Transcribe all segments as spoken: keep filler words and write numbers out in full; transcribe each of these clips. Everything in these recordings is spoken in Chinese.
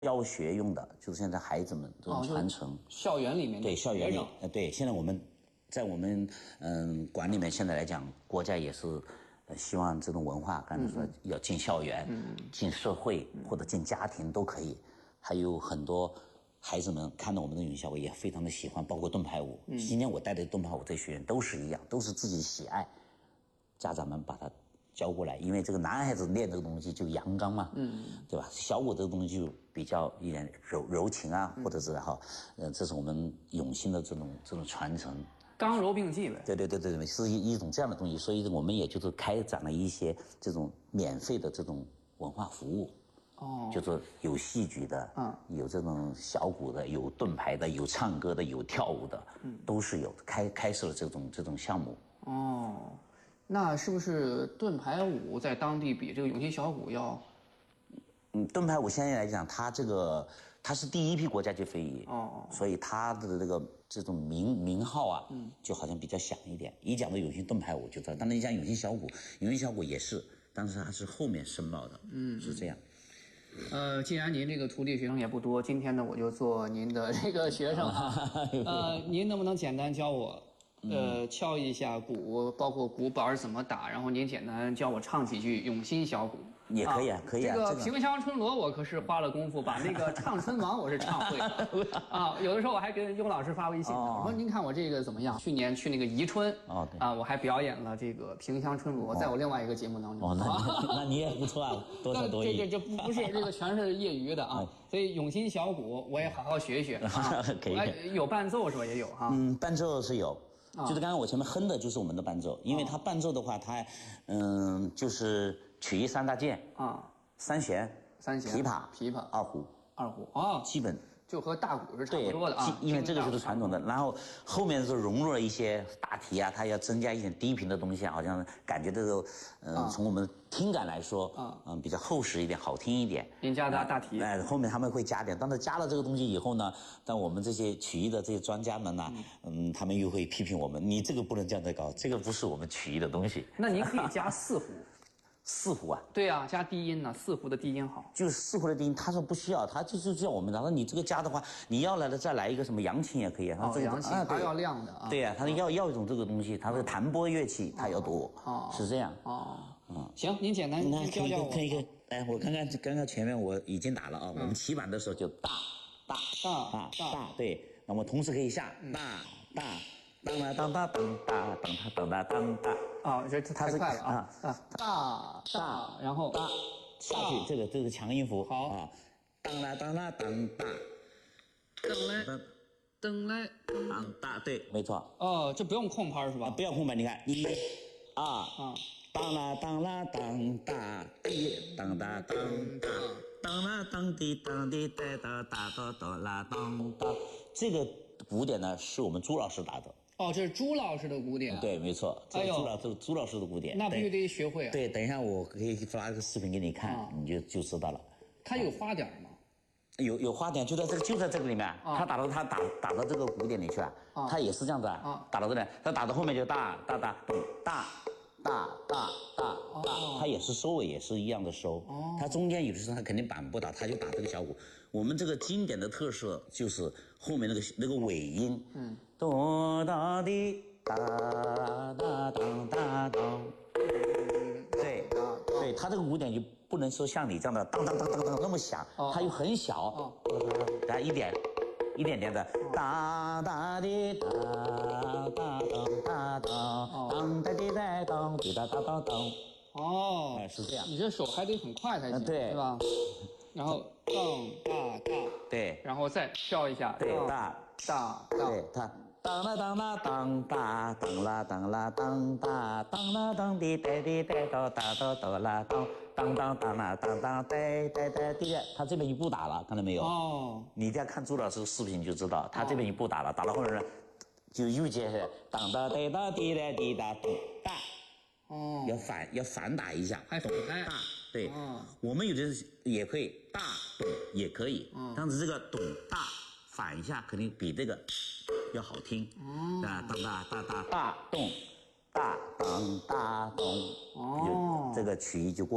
教学用的，就是现在孩子们这种传承。哦、 校园里面对校园里，呃，对，现在我们在我们嗯馆里面，现在来讲，国家也是呃希望这种文化，刚才说要进校园、嗯、进社会或者进家庭都可以，还有很多。孩子们看到我们的咏孝舞也非常的喜欢，包括盾牌舞。嗯、今年我带的盾牌舞这学员都是一样，都是自己喜爱，家长们把他教过来，因为这个男孩子练这个东西就阳刚嘛，嗯，对吧？小舞这个东西就比较一点柔柔情啊，嗯、或者是哈，呃，这是我们永兴的这种这种传承。 刚柔并济呗。 对对对对对，是一一种这样的东西，所以我们也就是开展了一些这种免费的这种文化服务。哦，就是有戏剧的，嗯，有这种小鼓的，有盾牌的，有唱歌的，有跳舞的，嗯，都是有开开设了这种这种项目。 哦，那是不是盾牌舞在当地比这个永兴小鼓要？ 嗯，盾牌舞现在来讲，它这个它是第一批国家级非遗，哦，所以它的这个这种名名号啊，嗯，就好像比较响一点。一讲到永兴盾牌舞就知道，当然你讲永兴小鼓，永兴小鼓也是，但是它是后面申报的，嗯，是这样。 呃，既然您这个徒弟学生也不多，今天呢我就做您的这个学生啊。呃，您能不能简单教我，呃，敲一下鼓，包括鼓板怎么打，然后您简单教我唱几句永兴小鼓。 也可以啊，可以啊。 这个平乡春罗我可是花了功夫，把那个唱春王我是唱会了啊。有的时候我还跟雍老师发微信，我说您看我这个怎么样？去年去那个宜春啊，我还表演了这个平乡春罗，在我另外一个节目当中。 哦，那那你也不错啊，多才多艺。 这这这不是这个全是业余的啊，所以永兴小鼓我也好好学学啊。 可以。 有伴奏是吧？也有哈。 嗯，伴奏是有。就是刚刚我前面哼的就是我们的伴奏，因为它伴奏的话，它嗯就是曲艺三大件啊。三弦、 三弦、 琵琶、 琵琶、 二胡、 二胡啊， 基本就和大鼓是差不多的啊。 因为这个就是传统的，然后后面是融入了一些大提啊，它要增加一点低频的东西，好像感觉这个，嗯、呃，从我们听感来说，嗯、呃，比较厚实一点，好听一点。 您加大大提， 哎、呃，后面他们会加点，当他加了这个东西以后呢，但我们这些曲艺的这些专家们呢，嗯，嗯他们又会批评我们，你这个不能这样子搞，这个不是我们曲艺的东西。 那您可以加四胡。 四胡啊， 对啊，加低音呢，四胡的低音好。 就是四胡的低音，他说不需要，他就是叫我们，然后你这个加的话，你要来了再来一个什么扬琴也可以啊。 哦，扬琴它要亮的啊。 对呀，他要要一种这个东西，他的弹拨乐器它要多，哦，是这样。 哦，嗯，行，您简单教教我。 可以可以，哎，我刚刚刚刚前面我已经打了啊，我们起板的时候就大大大啊大，对，那么同时可以下大大。当啦当当当当当当当当当啊，这太快了啊啊！大大，然后大下去，这个这是强音符。 好啊，当啦当啦当大， 噔来噔来当大，对，没错。 哦，这不用空拍是吧？ 不要空拍，你看一、二啊，当啦当啦当大，一当哒当大，当啦当滴当滴哒哒哒哒哒啦当当，这个鼓点呢是我们朱老师打的。 哦，这是朱老师的鼓点、啊， 对，没错，这是朱老师、哎、朱老师的鼓点， 那必须得学会啊。 对，等一下我可以发一个视频给你看，啊、你就就知道了。 它有花点吗？ 有有花点，就在这个就在这个里面，啊、他打到他打打到这个鼓点里去了，啊、他也是这样子啊，打到这里，他打到后面就大大大咚大大大大大，他也是收尾也是一样的收，哦、他中间有的时候他肯定板不倒，他就打这个小鼓。我们这个经典的特色就是后面那个那个尾音，嗯，哆哒滴哒哒当哒当，对对，他这个鼓点就不能说像你这样的当当当当当那么响，它又很小，然后一点一点点的哒哒滴哒哒当哒当当哒滴哒当滴哒哒当当， 哦， 哎，是这样， 你这手还得很快才行， 对， 是吧？然后当大大， 对， 然后再跳一下， 对，大大大， 对，它当啦当啦当大，当啦当啦当大，当啦当滴哒滴哒哒哒哒哒啦当，当当当啦当当哒哒哒滴，他这边一步打了，看到没有？哦，你再看朱老师视频就知道，他这边一步打了，打到后面呢，就又接是当哒哒哒滴哒滴哒咚大。哦，要反要反打一下， 还反开大，对，哦，我们有的也可以大咚也可以，嗯，但是这个咚大反一下肯定比这个要好听，哦，啊，当大大大大咚，大当大咚，哦，这个曲艺就过了。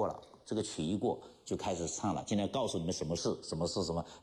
这个曲一过就开始唱了。今天告诉你们什么是什么是什么。